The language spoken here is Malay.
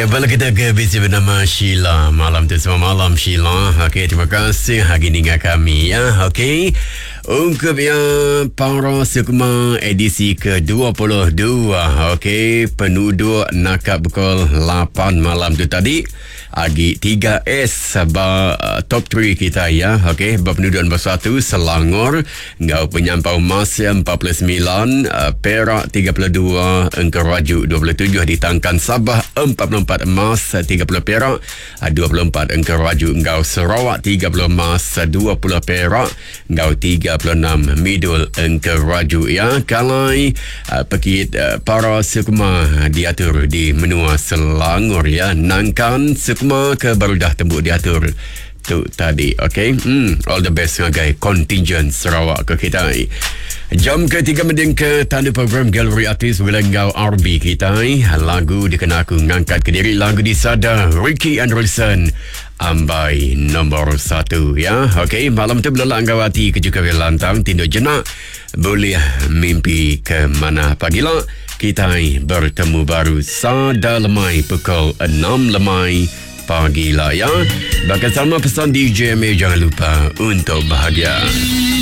Ya, bala kita ke bisi bernama Sheila. Malam tu semua malam Sheila. Okey, terima kasih hari dengan kami ya. Okey. Ungkup yang para sukma edisi ke-22. Okey, penduduk nakap pukul 8 malam tu tadi. Agi 3S top 3 kita ya. Okey, penduduk nombor 1 Selangor, Ngau Penyampau Mas 49, Perak 32, Engkeraju 27, ditangkan Sabah 44 emas, 30 perak, 24 Engkeraju, Ngau Sarawak 30 emas, 20 perak, Ngau 36 Midul Engkeraju ya. Kalai pekit para sukma diatur di menua Selangor ya. Nangkan sukma ke baru dah tembuk diatur tu tadi. Okay, all the best ngagai contingent Sarawak ke kita. Jam ke-3 mending ke tanda program Galeri Artis Wilengau RB kita. Lagu dikena aku ngangkat ke diri lagu di Sada Ricky Anderson Ambai nombor 1 ya. Okay, malam tu bila anggawati kejuka lantang tindu jenak boleh mimpi ke mana pagilah kita bertemu baru Sada lemai pukul 6 lemai pagi lah ya. Bakal sama pesan DJ Me, jangan lupa untuk bahagia.